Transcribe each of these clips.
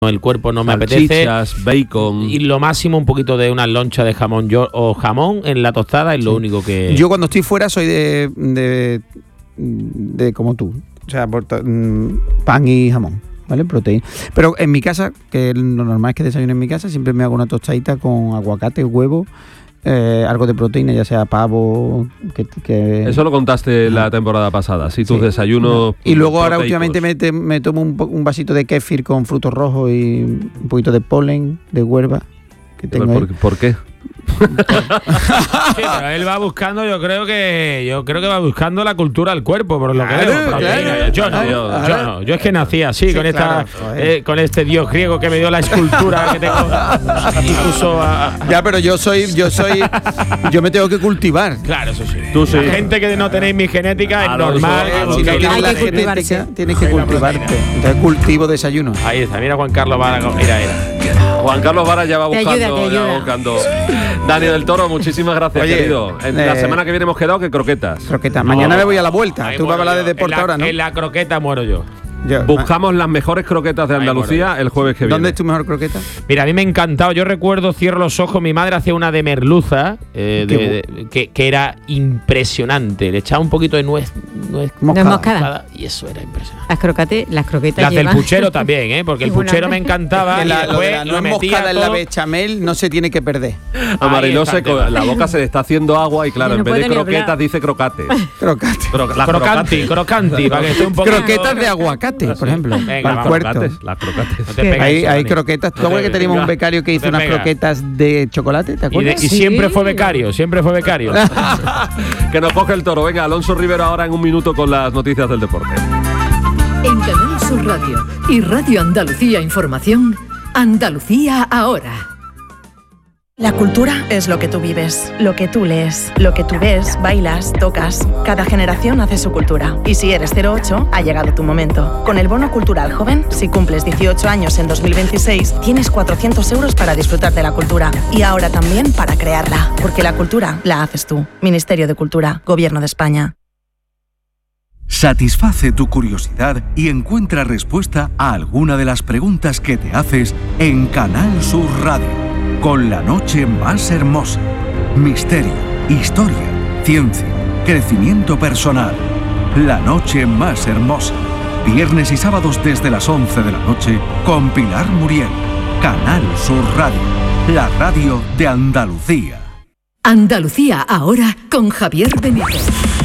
el cuerpo no me salchichas, apetece. bacon. Y lo máximo un poquito de una loncha de jamón o jamón en la tostada es lo único que... Yo cuando estoy fuera soy de como tú, o sea, pan y jamón, ¿vale? Proteína. Pero en mi casa, que lo normal es que desayune en mi casa, siempre me hago una tostadita con aguacate, huevo, algo de proteína, ya sea pavo, que... Eso lo contaste la temporada pasada, sí, tus desayunos. Y luego proteicos. ahora últimamente me tomo un vasito de kéfir con frutos rojos y un poquito de polen, de huerva que tengo ahí. ¿Por qué? Sí, pero él va buscando, yo creo que va buscando la cultura al cuerpo, por lo que veo. Claro. Yo no. Yo es que nací así, Sí, con esta claro, con este dios griego que me dio la escultura que tengo. Incluso Ya, pero yo me tengo que cultivar. claro, eso sí. Tú sí. La gente que no tenéis mi genética es Alonso, normal. Si no Hay tienes la que cultivarse. genética, tienes que cultivarte. Entonces cultivo desayuno. Ahí está, mira Juan Carlos Vara, mira. Juan Carlos Vara ya va Te buscando. ayuda, te ya va ayuda. buscando. Dani del Toro, muchísimas gracias, Oye, querido. La semana que viene hemos quedado que croquetas. Croquetas. Mañana me voy a la vuelta. Ahí Tú vas a muero hablar de yo. deporte ahora, ¿no? En la croqueta muero yo. Buscamos las mejores croquetas de Andalucía el jueves que viene. ¿Dónde es tu mejor croqueta? Mira, a mí me ha encantado. Yo recuerdo, cierro los ojos, mi madre hacía una de merluza que era impresionante. Le echaba un poquito de nuez moscada. y eso era impresionante. Las croquetas Las del llevan... puchero también, porque el puchero me encantaba. Que Y lo de después la lo nuez metía moscada en la todo. bechamel no se tiene que perder. A Mariló Ahí está. la boca se le está haciendo agua y claro, Ya no en vez de puede ni croquetas hablar. dice crocates. Croquetas. Crocanti, para que esté un poco. Croquetas de aguacate, por ejemplo. Venga, Para el vamos, puerto. Las croquetes. No te pegues, Hay Dani. croquetas. ¿Tú No te acuerdas que teníamos pegues. un becario que hizo No te unas pegas. croquetas de chocolate? ¿Te acuerdas? Y siempre fue becario, Que nos coge el toro. Venga, Alonso Rivero ahora en un minuto con las noticias del deporte. En Canal Sur Radio y Radio Andalucía Información, Andalucía ahora. La cultura es lo que tú vives, lo que tú lees, lo que tú ves, bailas, tocas. Cada generación hace su cultura. Y si eres 08, ha llegado tu momento. Con el Bono Cultural Joven, si cumples 18 años en 2026, tienes 400 euros para disfrutar de la cultura. Y ahora también para crearla. Porque la cultura la haces tú. Ministerio de Cultura, Gobierno de España. Satisface tu curiosidad y encuentra respuesta a alguna de las preguntas que te haces en Canal Sur Radio. Con la noche más hermosa. Misterio, historia, ciencia, crecimiento personal. La noche más hermosa. Viernes y sábados desde las 11 de la noche con Pilar Muriel. Canal Sur Radio. La radio de Andalucía. Andalucía ahora con Javier Benítez.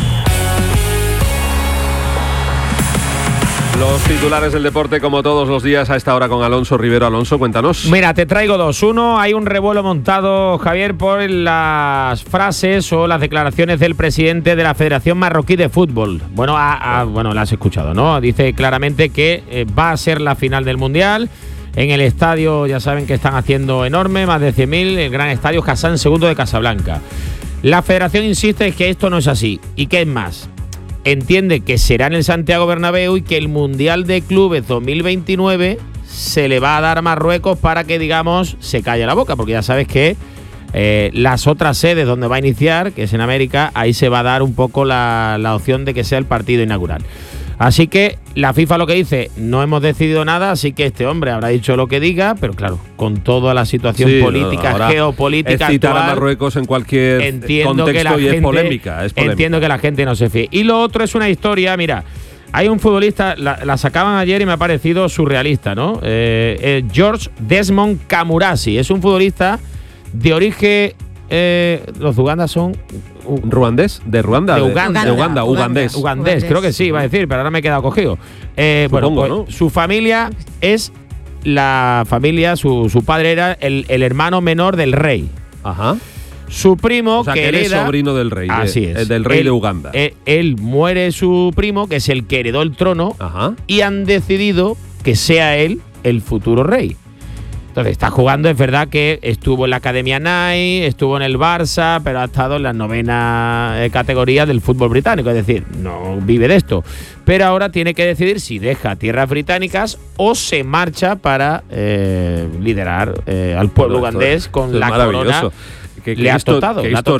Los titulares del deporte, como todos los días, a esta hora con Alonso Rivero. Alonso, cuéntanos. Mira, te traigo dos. Uno, hay un revuelo montado, Javier, por las frases o las declaraciones del presidente de la Federación Marroquí de Fútbol. Bueno, la has escuchado, ¿no? Dice claramente que va a ser la final del Mundial. En el estadio, ya saben que están haciendo enorme, más de 100.000, el gran estadio Hassan II de Casablanca. La Federación insiste en que esto no es así. ¿Y qué es más? Entiende que será en el Santiago Bernabéu y que el Mundial de Clubes 2029 se le va a dar a Marruecos para que, digamos, se calle la boca, porque ya sabes que las otras sedes donde va a iniciar, que es en América, ahí se va a dar un poco la opción de que sea el partido inaugural. Así que la FIFA lo que dice, no hemos decidido nada, así que este hombre habrá dicho lo que diga, pero claro, con toda la situación política, geopolítica es citar actual, a Marruecos en cualquier contexto y es polémica. Entiendo que la gente no se fíe. Y lo otro es una historia, mira, hay un futbolista, la sacaban ayer y me ha parecido surrealista, ¿no? George Desmond Kamurasi, es un futbolista de origen, los de Uganda son... ¿Ruandés? ¿De Ruanda? De Uganda. Ugandés. Creo que sí, iba a decir, pero ahora me he quedado cogido. Supongo, ¿no? Su familia es la familia, su padre era el hermano menor del rey. Ajá. Su primo, o sea, que hereda, es sobrino del rey. Así es. El del rey de Uganda. Él muere su primo, que es el que heredó el trono, Ajá. y han decidido que sea él el futuro rey. Entonces está jugando, es verdad que estuvo en la Academia Nike, estuvo en el Barça, pero ha estado en la 9ª categoría del fútbol británico, es decir, no vive de esto. Pero ahora tiene que decidir si deja tierras británicas o se marcha para liderar al pueblo ugandés con la corona. Le ha tocado,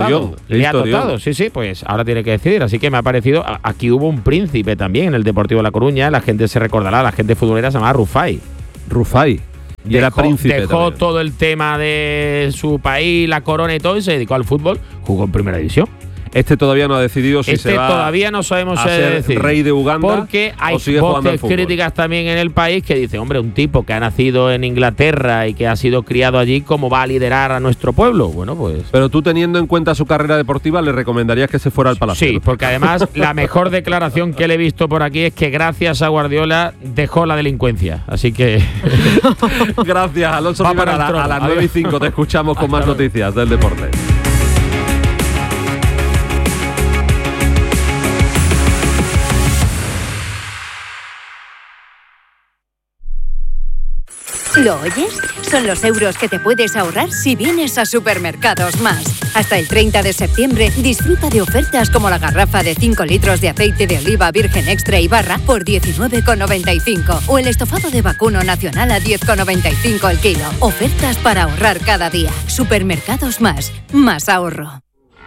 sí, pues ahora tiene que decidir. Así que me ha parecido, aquí hubo un príncipe también en el Deportivo de La Coruña, la gente se recordará, la gente futbolera se llamaba Rufai. Y era príncipe dejó también. todo el tema de su país, la corona y todo, y se dedicó al fútbol. Jugó en primera división. Este todavía no ha decidido si se va todavía no sabemos a ser decir, rey de Uganda, porque hay o sigue jugando al voces fútbol. críticas también en el país que dicen, hombre, un tipo que ha nacido en Inglaterra y que ha sido criado allí, ¿cómo va a liderar a nuestro pueblo? Bueno, pues... Pero tú, teniendo en cuenta su carrera deportiva, le recomendarías que se fuera al Palacio. Sí, porque además la mejor declaración que le he visto por aquí es que gracias a Guardiola dejó la delincuencia. Así que... Gracias, Alonso Va Rivera. para el trono. A las Adiós. 9:05 te escuchamos con más Hasta luego. noticias del deporte. ¿Lo oyes? Son los euros que te puedes ahorrar si vienes a Supermercados Más. Hasta el 30 de septiembre disfruta de ofertas como la garrafa de 5 litros de aceite de oliva virgen extra y barra por 19,95 o el estofado de vacuno nacional a 10,95 el kilo. Ofertas para ahorrar cada día. Supermercados Más. Más ahorro.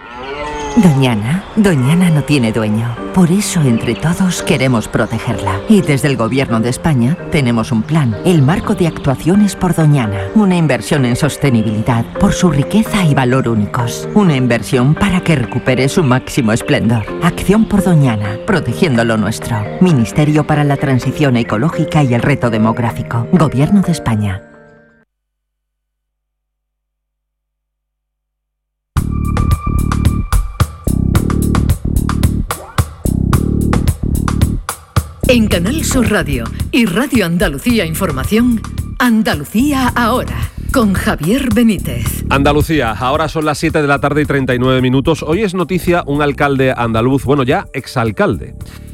Doñana no tiene dueño. Por eso, entre todos, queremos protegerla. Y desde el Gobierno de España tenemos un plan, el Marco de Actuaciones por Doñana. Una inversión en sostenibilidad por su riqueza y valor únicos. Una inversión para que recupere su máximo esplendor. Acción por Doñana, protegiendo lo nuestro. Ministerio para la Transición Ecológica y el Reto Demográfico. Gobierno de España. En Canal Sur Radio y Radio Andalucía Información, Andalucía ahora, con Javier Benítez. Andalucía, ahora son las 7 de la tarde y 39 minutos. Hoy es noticia un alcalde andaluz, bueno, ya exalcalde.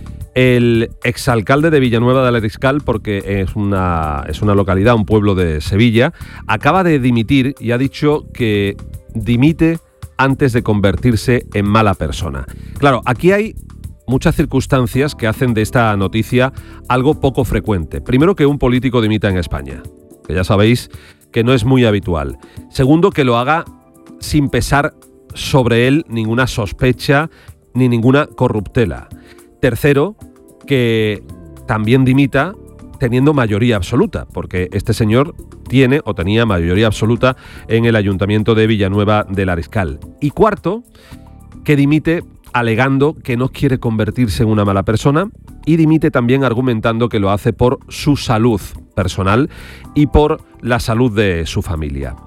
El exalcalde de Villanueva del Ariscal, porque es una localidad, un pueblo de Sevilla, acaba de dimitir y ha dicho que dimite antes de convertirse en mala persona. Claro, aquí hay muchas circunstancias que hacen de esta noticia algo poco frecuente. Primero, que un político dimita en España, que ya sabéis que no es muy habitual. Segundo, que lo haga sin pesar sobre él ninguna sospecha ni ninguna corruptela. Tercero, que también dimita teniendo mayoría absoluta, porque este señor tiene o tenía mayoría absoluta en el Ayuntamiento de Villanueva del Ariscal. Y cuarto, que dimite alegando que no quiere convertirse en una mala persona, y dimite también argumentando que lo hace por su salud personal y por la salud de su familia.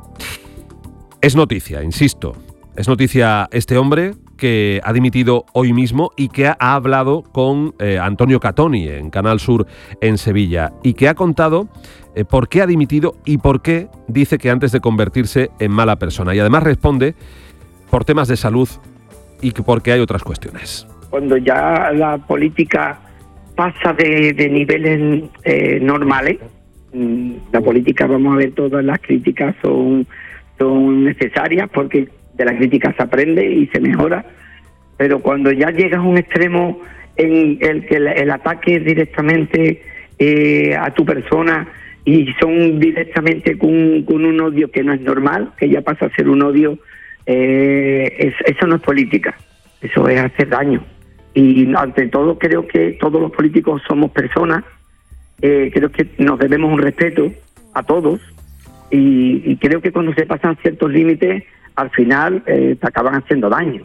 Es noticia, insisto, es noticia este hombre que ha dimitido hoy mismo y que ha hablado con Antonio Catoni en Canal Sur en Sevilla, y que ha contado por qué ha dimitido y por qué dice que antes de convertirse en mala persona. Y además responde por temas de salud y porque hay otras cuestiones. Cuando ya la política pasa de niveles normales, la política, vamos a ver, todas las críticas son necesarias, porque de la crítica se aprende y se mejora, pero cuando ya llegas a un extremo en el que el ataque es directamente a tu persona y son directamente con un odio que no es normal, que ya pasa a ser un odio, eso no es política, eso es hacer daño. Y ante todo creo que todos los políticos somos personas, creo que nos debemos un respeto a todos, y creo que cuando se pasan ciertos límites, al final te acaban haciendo daño,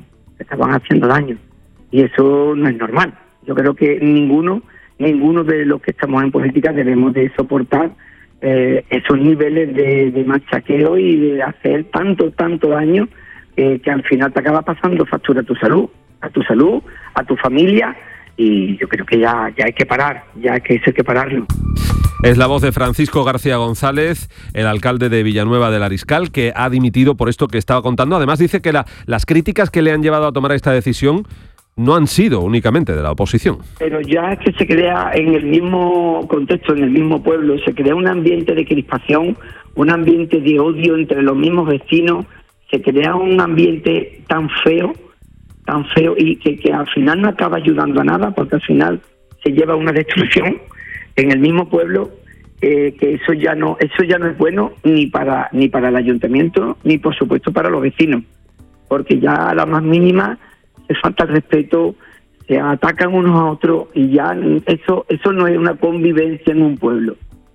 y eso no es normal. Yo creo que ninguno de los que estamos en política debemos de soportar esos niveles de machaqueo y de hacer tanto daño, que al final te acaba pasando factura a tu salud, a tu familia, y yo creo que ya hay que parar, ya que eso hay que pararlo. Es la voz de Francisco García González, el alcalde de Villanueva del Ariscal, que ha dimitido por esto que estaba contando. Además dice que las críticas que le han llevado a tomar esta decisión no han sido únicamente de la oposición. Pero ya es que se crea en el mismo contexto, en el mismo pueblo, se crea un ambiente de crispación, un ambiente de odio entre los mismos vecinos, se crea un ambiente tan feo, y que al final no acaba ayudando a nada, porque al final se lleva una destrucción en el mismo pueblo, que eso ya no es bueno ni para el ayuntamiento, ni por supuesto para los vecinos, porque ya a la más mínima se falta el respeto, se atacan unos a otros, y ya eso no es una convivencia en un pueblo.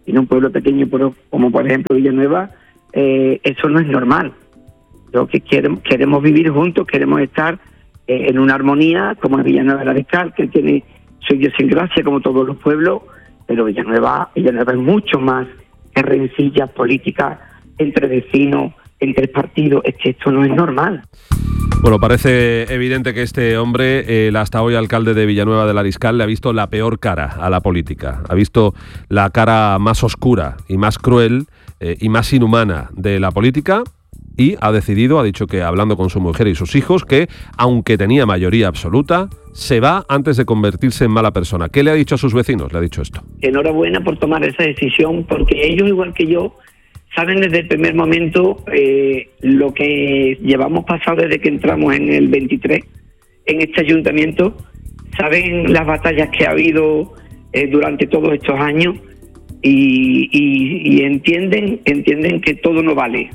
en un pueblo pequeño como por ejemplo Villanueva, eso no es normal. Lo que queremos vivir juntos, queremos estar en una armonía, como en Villanueva del Ariscal, que tiene su idiosincrasia como todos los pueblos, pero Villanueva es mucho más que rencillas políticas entre vecinos, entre partidos. Es que esto no es normal. Bueno, parece evidente que este hombre, el hasta hoy alcalde de Villanueva del Ariscal, le ha visto la peor cara a la política. Ha visto la cara más oscura y más cruel y más inhumana de la política y ha dicho que, hablando con su mujer y sus hijos, que, aunque tenía mayoría absoluta, se va antes de convertirse en mala persona. ¿Qué le ha dicho a sus vecinos? Le ha dicho esto. Enhorabuena por tomar esa decisión, porque ellos, igual que yo, saben desde el primer momento lo que llevamos pasado desde que entramos en el 23 en este ayuntamiento, saben las batallas que ha habido durante todos estos años y entienden que todo no vale,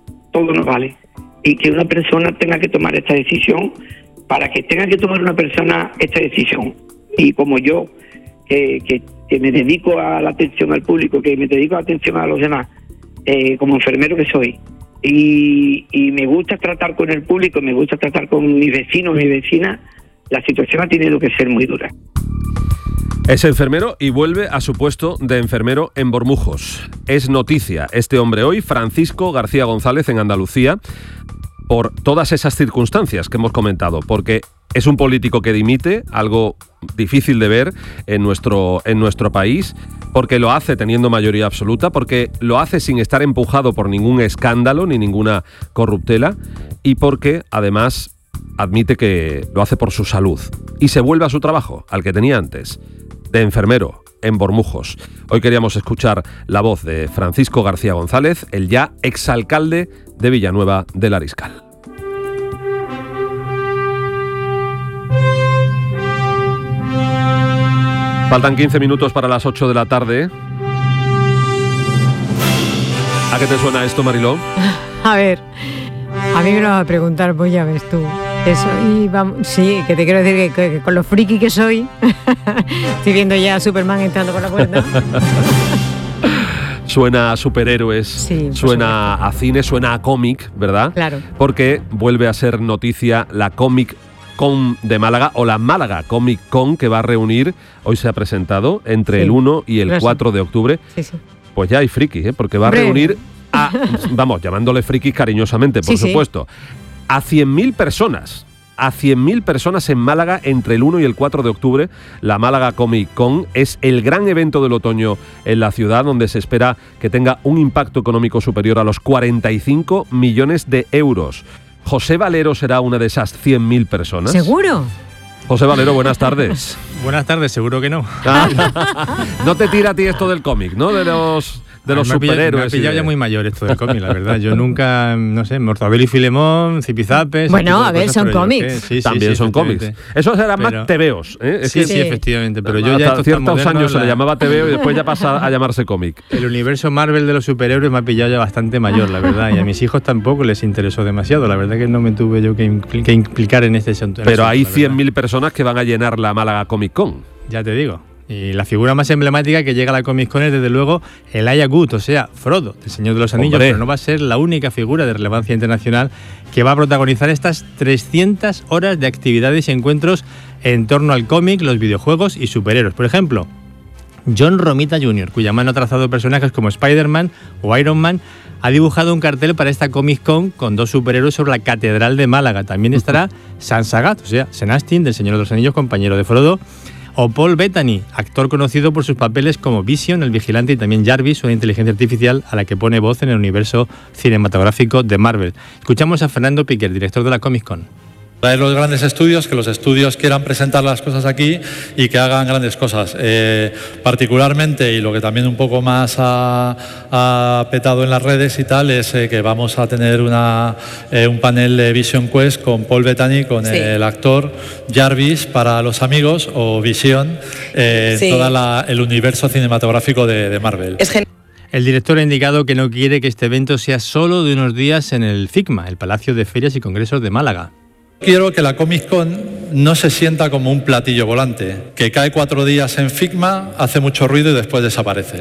y que una persona tenga que tomar esta decisión. Para que tenga que tomar una persona esta decisión, y como yo, que me dedico a la atención al público, que me dedico a la atención a los demás, como enfermero que soy, y me gusta tratar con el público, me gusta tratar con mis vecinos, mis vecinas, la situación ha tenido que ser muy dura. Es enfermero y vuelve a su puesto de enfermero en Bormujos. Es noticia este hombre hoy, Francisco García González, en Andalucía, por todas esas circunstancias que hemos comentado, porque es un político que dimite, algo difícil de ver en nuestro país, porque lo hace teniendo mayoría absoluta, porque lo hace sin estar empujado por ningún escándalo ni ninguna corruptela, y porque además admite que lo hace por su salud y se vuelve a su trabajo, al que tenía antes, de enfermero en Bormujos. Hoy queríamos escuchar la voz de Francisco García González, el ya exalcalde de Villanueva del Ariscal. Faltan 15 minutos para las 8 de la tarde. ¿A qué te suena esto, Mariló? A ver, a mí me lo vas a preguntar, pues ya ves tú. Sí, que te quiero decir que con lo friki que soy, estoy viendo ya a Superman entrando por la puerta. Suena a superhéroes, sí, suena a cine, suena a cómic, ¿verdad? Claro. Porque vuelve a ser noticia la Comic Con de Málaga, o la Málaga Comic Con, que va a reunir, hoy se ha presentado, entre el 1 y el 4 de octubre. Sí. Pues ya hay frikis, porque va a reunir a, vamos, llamándole frikis cariñosamente, por supuesto, a 100.000 personas. A 100.000 personas en Málaga entre el 1 y el 4 de octubre. La Málaga Comic Con es el gran evento del otoño en la ciudad, donde se espera que tenga un impacto económico superior a los 45 millones de euros. ¿José Valero será una de esas 100.000 personas? ¿Seguro? José Valero, buenas tardes. Buenas tardes, seguro que no. No te tira a ti esto del cómic, ¿no? De los superhéroes. Me ha pillado ya muy mayor esto del cómic, la verdad. Yo nunca, no sé, Mortadelo y Filemón, Zipizapes... Bueno, a ver, son cómics. También son cómics. Esos eran más tebeos, ¿eh? Sí, efectivamente. Pero yo ya hasta ciertos años se le llamaba tebeo y después ya pasa a llamarse cómic. El universo Marvel de los superhéroes me ha pillado ya bastante mayor, la verdad. Y a mis hijos tampoco les interesó demasiado. La verdad que no me tuve yo que implicar en este asunto. Pero hay 100.000 personas que van a llenar la Málaga Comic Con. Ya te digo. Y la figura más emblemática que llega a la Comic Con es, desde luego, el Elijah Wood, o sea, Frodo, del Señor de los Anillos, pero no va a ser la única figura de relevancia internacional que va a protagonizar estas 300 horas de actividades y encuentros en torno al cómic, los videojuegos y superhéroes. Por ejemplo, John Romita Jr., cuya mano ha trazado personajes como Spider-Man o Iron Man, ha dibujado un cartel para esta Comic Con con 2 superhéroes sobre la Catedral de Málaga. También estará Sansagat, o sea, Sean Astin, del Señor de los Anillos, compañero de Frodo, o Paul Bettany, actor conocido por sus papeles como Vision, el Vigilante, y también Jarvis, una inteligencia artificial a la que pone voz en el universo cinematográfico de Marvel. Escuchamos a Fernando Piquer, director de la Comic Con. Traer los grandes estudios, que los estudios quieran presentar las cosas aquí y que hagan grandes cosas. Particularmente, y lo que también un poco más ha petado en las redes y tal, es que vamos a tener un panel de Vision Quest con Paul Bettany, con el actor Jarvis para los amigos, o Vision, todo el universo cinematográfico de Marvel. El director ha indicado que no quiere que este evento sea solo de unos días en el FICMA, el Palacio de Ferias y Congresos de Málaga. Quiero que la Comic Con no se sienta como un platillo volante, que cae 4 días en FICMA, hace mucho ruido y después desaparece.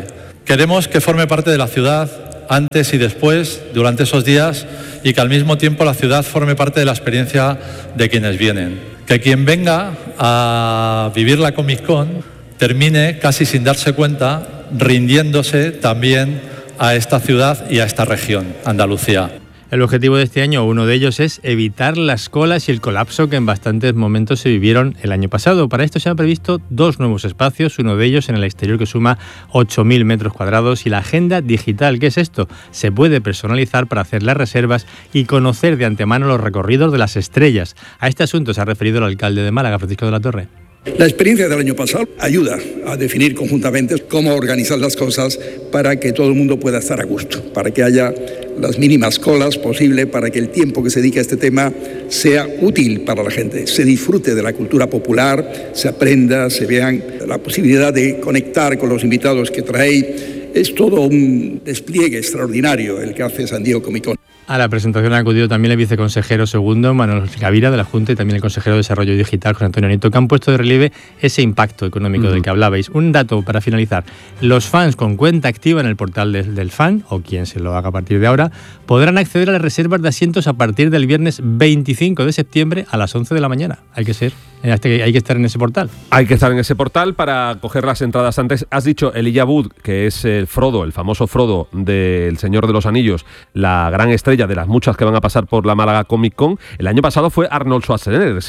Queremos que forme parte de la ciudad antes y después, durante esos días, y que al mismo tiempo la ciudad forme parte de la experiencia de quienes vienen. Que quien venga a vivir la Comic Con termine casi sin darse cuenta rindiéndose también a esta ciudad y a esta región, Andalucía. El objetivo de este año, uno de ellos, es evitar las colas y el colapso que en bastantes momentos se vivieron el año pasado. Para esto se han previsto 2 nuevos espacios, uno de ellos en el exterior que suma 8.000 metros cuadrados, y la agenda digital. ¿Qué es esto? Se puede personalizar para hacer las reservas y conocer de antemano los recorridos de las estrellas. A este asunto se ha referido el alcalde de Málaga, Francisco de la Torre. La experiencia del año pasado ayuda a definir conjuntamente cómo organizar las cosas para que todo el mundo pueda estar a gusto, para que haya las mínimas colas posible, para que el tiempo que se dedique a este tema sea útil para la gente, se disfrute de la cultura popular, se aprenda, se vean la posibilidad de conectar con los invitados que traéis. Es todo un despliegue extraordinario el que hace San Diego Comic Con. A la presentación ha acudido también el viceconsejero segundo, Manuel Gavira, de la Junta, y también el consejero de Desarrollo Digital, José Antonio Nieto, que han puesto de relieve ese impacto económico del que hablabais. Un dato para finalizar: los fans con cuenta activa en el portal del fan, o quien se lo haga a partir de ahora, podrán acceder a las reservas de asientos a partir del viernes 25 de septiembre a las 11 de la mañana. Hay que estar en ese portal. Hay que estar en ese portal para coger las entradas antes. Has dicho Elijah Wood, que es el Frodo, el famoso Frodo del Señor de los Anillos, la gran estrella de las muchas que van a pasar por la Málaga Comic Con. El año pasado fue Arnold Schwarzenegger,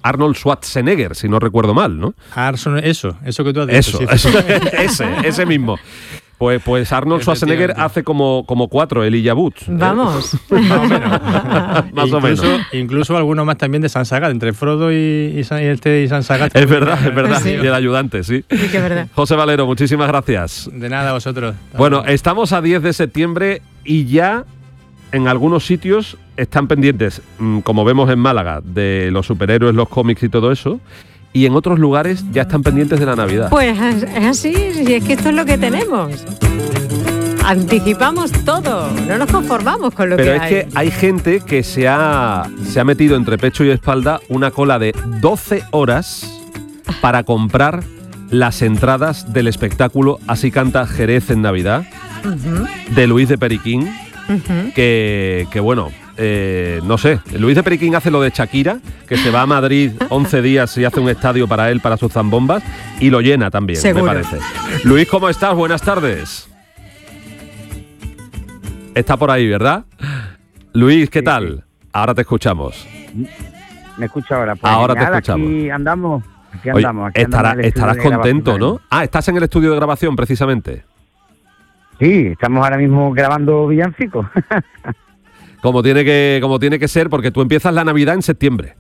si no recuerdo mal, ¿no? Eso que tú has dicho. Ese mismo. Pues Arnold Schwarzenegger hace como 4 Elijah Wood. Vamos. Más o menos. Incluso alguno más también de San Sagat, entre Frodo y San Sagat. Es verdad. Sí. Y el ayudante, sí. Sí, que es verdad. José Valero, muchísimas gracias. De nada, a vosotros. Bueno, estamos a 10 de septiembre y ya en algunos sitios están pendientes, como vemos en Málaga, de los superhéroes, los cómics y todo eso. Y en otros lugares ya están pendientes de la Navidad. Pues es así, y es que esto es lo que tenemos. Anticipamos todo, no nos conformamos con lo que hay. Pero es que hay gente que se ha metido entre pecho y espalda una cola de 12 horas para comprar las entradas del espectáculo Así canta Jerez en Navidad, de Luis de Periquín, que bueno... no sé, Luis de Periquín hace lo de Shakira, que se va a Madrid 11 días y hace un estadio para él, para sus zambombas, y lo llena también, seguro. Me parece. Luis, ¿cómo estás? Buenas tardes. Está por ahí, ¿verdad? Luis, ¿qué tal? Sí. Ahora te escuchamos. ¿Me escucha ahora? Pues ahora te escuchamos. Aquí andamos. Oye, estarás contento, ¿no? Estás en el estudio de grabación, precisamente. Sí, estamos ahora mismo grabando villancicos. Como tiene que ser, porque tú empiezas la Navidad en septiembre.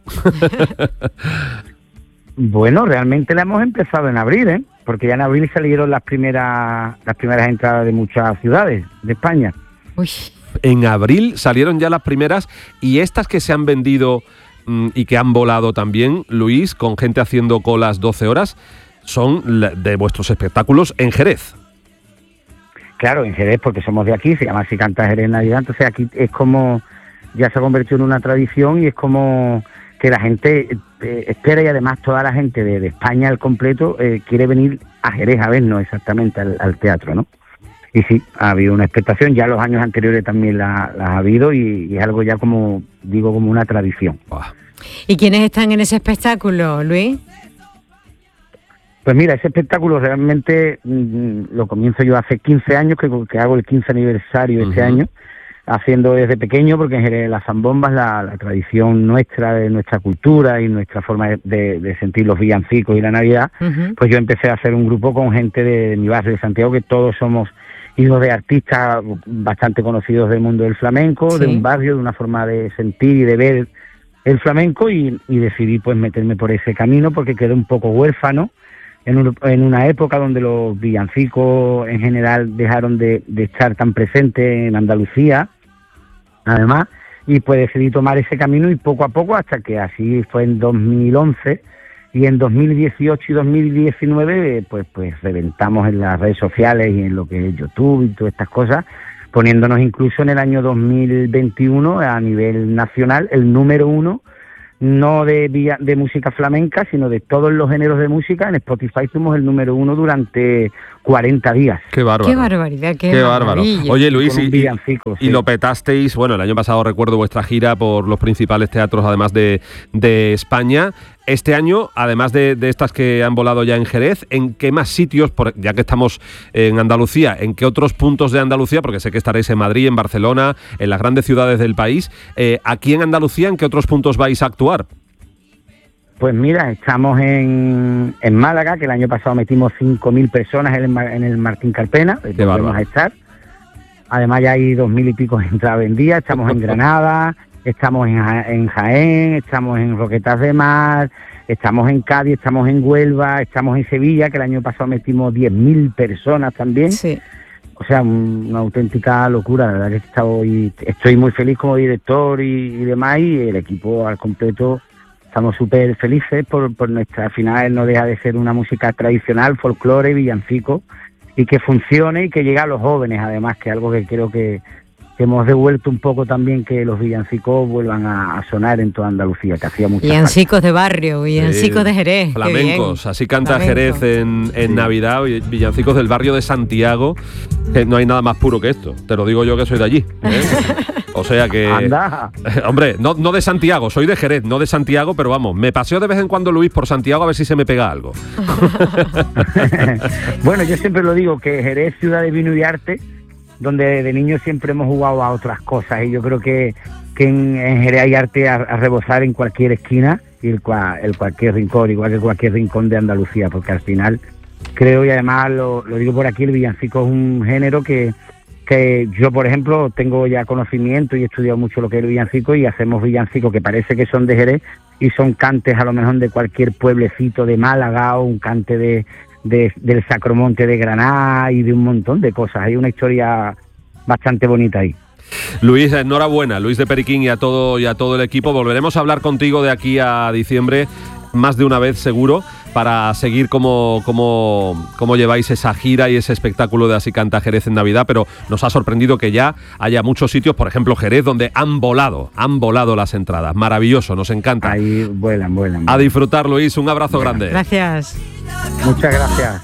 Bueno, realmente la hemos empezado en abril, ¿eh? Porque ya en abril salieron las primeras entradas de muchas ciudades de España. Uy. En abril salieron ya las primeras, y estas que se han vendido y que han volado también, Luis, con gente haciendo colas 12 horas, son de vuestros espectáculos en Jerez. Claro, en Jerez, porque somos de aquí, se llama Así canta Jerez en Navidad, entonces aquí es como, ya se ha convertido en una tradición y es como que la gente espera, y además toda la gente de España al completo quiere venir a Jerez a vernos exactamente al teatro, ¿no? Y sí, ha habido una expectación, ya los años anteriores también las ha habido y es algo ya como una tradición. ¿Y quiénes están en ese espectáculo, Luis? Pues mira, ese espectáculo realmente lo comienzo yo hace 15 años, que hago el 15 aniversario este año, haciendo desde pequeño, porque en Jerez las zambombas, la tradición nuestra, de nuestra cultura y nuestra forma de sentir los villancicos y la Navidad, pues yo empecé a hacer un grupo con gente de mi barrio de Santiago, que todos somos hijos de artistas bastante conocidos del mundo del flamenco, sí, de un barrio, de una forma de sentir y de ver el flamenco, y decidí pues meterme por ese camino, porque quedé un poco huérfano en una época donde los villancicos en general dejaron de estar tan presentes en Andalucía, además, y pues decidí tomar ese camino, y poco a poco, hasta que así fue en 2011, y en 2018 y 2019 pues reventamos en las redes sociales y en lo que es YouTube y todas estas cosas, poniéndonos incluso en el año 2021 a nivel nacional el número 1 no de música flamenca, sino de todos los géneros de música. En Spotify fuimos el número 1 durante 40 días. ¡Qué bárbaro! ¡Qué barbaridad! ¡Qué bárbaro! Oye, Luis, y lo petasteis, bueno, el año pasado recuerdo vuestra gira por los principales teatros, además de España. Este año, además de estas que han volado ya en Jerez, ¿en qué más sitios, ya que estamos en Andalucía, en qué otros puntos de Andalucía, porque sé que estaréis en Madrid, en Barcelona, en las grandes ciudades del país, aquí en Andalucía, ¿en qué otros puntos vais a actuar? Pues mira, estamos en Málaga, que el año pasado metimos 5.000 personas en el Martín Carpena, donde vamos a estar. Además ya hay 2.000 y pico entradas vendidas. Estamos en Granada, estamos en Jaén, estamos en Roquetas de Mar, estamos en Cádiz, estamos en Huelva, estamos en Sevilla, que el año pasado metimos 10.000 personas también. Sí. O sea, una auténtica locura. La verdad que estoy muy feliz como director y demás, y el equipo al completo. Estamos súper felices por nuestra, al final no deja de ser una música tradicional, folclore, villancico, y que funcione y que llegue a los jóvenes, además, que es algo que creo que hemos devuelto un poco también, que los villancicos vuelvan a sonar en toda Andalucía, que hacía mucha falta. Villancicos de barrio, villancicos de Jerez. Flamencos, así canta Jerez en Navidad, villancicos del barrio de Santiago, que no hay nada más puro que esto, te lo digo yo que soy de allí, ¿eh? O sea que... ¡Anda! Hombre, no de Santiago, soy de Jerez, no de Santiago, pero vamos, me paseo de vez en cuando, Luis, por Santiago a ver si se me pega algo. Bueno, yo siempre lo digo, que Jerez, ciudad de vino y arte, donde de niños siempre hemos jugado a otras cosas, y yo creo que en Jerez hay arte a rebosar en cualquier esquina y el cualquier rincón, igual que cualquier rincón de Andalucía, porque al final creo, y además lo digo por aquí, el villancico es un género que yo, por ejemplo, tengo ya conocimiento y he estudiado mucho lo que es el villancico, y hacemos villancicos que parece que son de Jerez y son cantes a lo mejor de cualquier pueblecito de Málaga, o un cante del Sacromonte de Granada, y de un montón de cosas. Hay una historia bastante bonita ahí. Luis, enhorabuena, Luis de Periquín, y a todo el equipo. Volveremos a hablar contigo de aquí a diciembre, más de una vez seguro, para seguir cómo lleváis esa gira y ese espectáculo de Así canta Jerez en Navidad, pero nos ha sorprendido que ya haya muchos sitios, por ejemplo Jerez, donde han volado las entradas. Maravilloso, nos encanta. Ahí vuelan. A disfrutar, Luis, un abrazo grande. Gracias. Muchas gracias.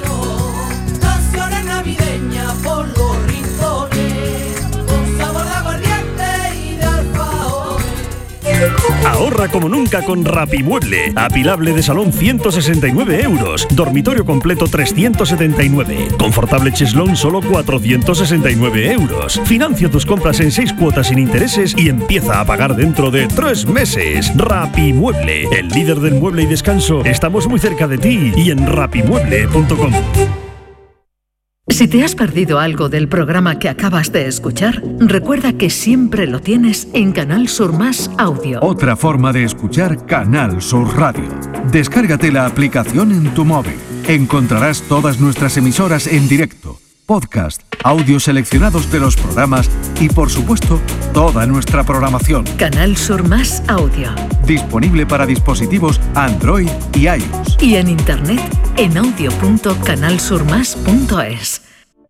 Ahorra como nunca con Rapimueble. Apilable de salón 169 euros. Dormitorio completo 379. Confortable cheslón solo 469 euros. Financia tus compras en 6 cuotas sin intereses y empieza a pagar dentro de 3 meses. Rapimueble, el líder del mueble y descanso. Estamos muy cerca de ti y en rapimueble.com. Si te has perdido algo del programa que acabas de escuchar, recuerda que siempre lo tienes en Canal Sur Más Audio. Otra forma de escuchar Canal Sur Radio. Descárgate la aplicación en tu móvil. Encontrarás todas nuestras emisoras en directo, podcast, audios seleccionados de los programas y, por supuesto, toda nuestra programación. Canal Sur Más Audio. Disponible para dispositivos Android y iOS. Y en internet en audio.canalsurmas.es.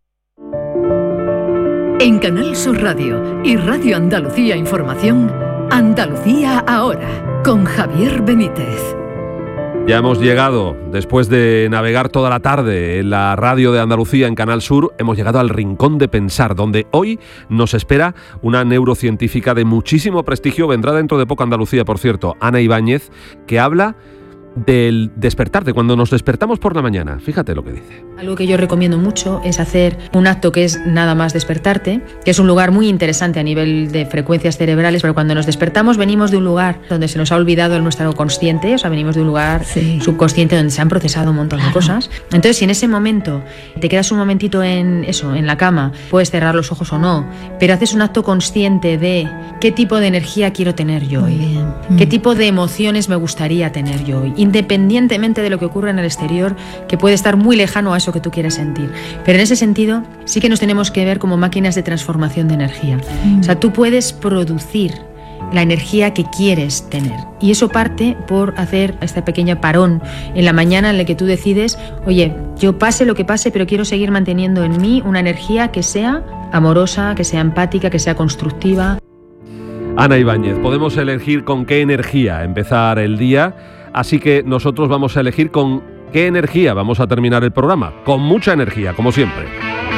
En Canal Sur Radio y Radio Andalucía Información, Andalucía Ahora, con Javier Benítez. Ya hemos llegado, después de navegar toda la tarde en la radio de Andalucía en Canal Sur, hemos llegado al Rincón de Pensar, donde hoy nos espera una neurocientífica de muchísimo prestigio. Vendrá dentro de poco a Andalucía, por cierto, Ana Ibáñez, que habla del despertar, de cuando nos despertamos por la mañana. Fíjate lo que dice. Algo que yo recomiendo mucho es hacer un acto que es nada más despertarte, que es un lugar muy interesante a nivel de frecuencias cerebrales, pero cuando nos despertamos venimos de un lugar donde se nos ha olvidado el nuestro consciente, o sea, venimos de un lugar subconsciente donde se han procesado un montón de cosas. Entonces, si en ese momento te quedas un momentito en la cama, puedes cerrar los ojos o no, pero haces un acto consciente de qué tipo de energía quiero tener yo hoy, qué tipo de emociones me gustaría tener yo hoy, independientemente de lo que ocurra en el exterior, que puede estar muy lejano a eso que tú quieres sentir. Pero en ese sentido, sí que nos tenemos que ver como máquinas de transformación de energía. O sea, tú puedes producir la energía que quieres tener. Y eso parte por hacer este pequeño parón en la mañana en el que tú decides, oye, yo pase lo que pase, pero quiero seguir manteniendo en mí una energía que sea amorosa, que sea empática, que sea constructiva. Ana Ibáñez, podemos elegir con qué energía empezar el día, así que nosotros vamos a elegir con qué energía vamos a terminar el programa. Con mucha energía, como siempre.